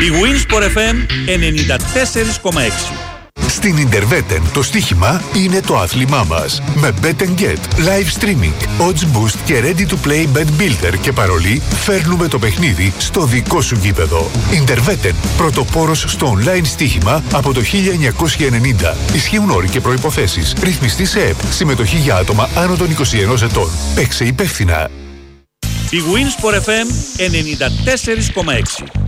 Η Winsport FM 94,6. Στην Interveten το στοίχημα είναι το άθλημά μας. Με Bet & Get, live streaming, odds boost και ready to play bet builder και παρολί φέρνουμε το παιχνίδι στο δικό σου γήπεδο. Interveten, πρωτοπόρος στο online στοίχημα από το 1990. Ισχύουν όροι και προϋποθέσεις. Ρυθμιστή σε ΕΠ. Συμμετοχή για άτομα άνω των 21 ετών. Παίξε υπεύθυνα. Η Winsport FM 94,6.